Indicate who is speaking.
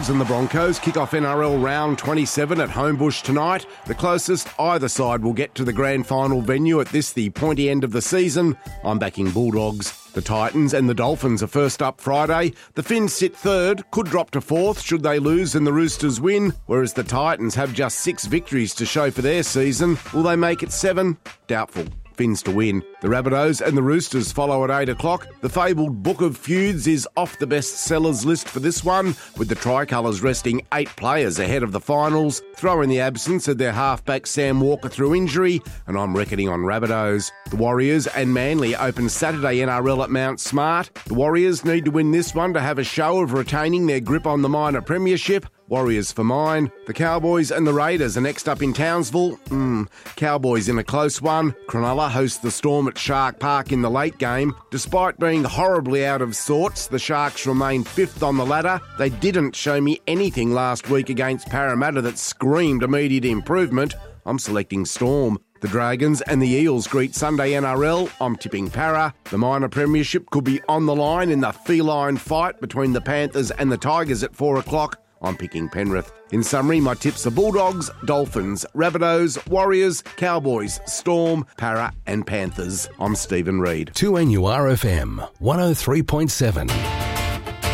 Speaker 1: And the Broncos kick off NRL round 27 at Homebush tonight. The closest either side will get to the grand final venue at this, the pointy end of the season. I'm backing Bulldogs. The Titans and the Dolphins are first up Friday. The Finns sit third, could drop to fourth should they lose and the Roosters win, whereas the Titans have just 6 victories to show for their season. Will they make it 7? Doubtful. Finns to win. The Rabbitohs and the Roosters follow at 8 o'clock. The fabled Book of Feuds is off the bestsellers list for this one, with the Tricolours resting 8 players ahead of the finals. Throw in the absence of their halfback Sam Walker through injury, and I'm reckoning on Rabbitohs. The Warriors and Manly open Saturday NRL at Mount Smart. The Warriors need to win this one to have a show of retaining their grip on the minor premiership. Warriors for mine. The Cowboys and the Raiders are next up in Townsville. Cowboys in a close one. Cronulla hosts the Storm at Shark Park in the late game. Despite being horribly out of sorts, the Sharks remain 5th on the ladder. They didn't show me anything last week against Parramatta that screamed immediate improvement. I'm selecting Storm. The Dragons and the Eels greet Sunday NRL. I'm tipping Para. The minor premiership could be on the line in the feline fight between the Panthers and the Tigers at 4 o'clock. I'm picking Penrith. In summary, my tips are Bulldogs, Dolphins, Rabbitohs, Warriors, Cowboys, Storm, Para and Panthers. I'm Stephen Reid.
Speaker 2: 2NURFM 103.7.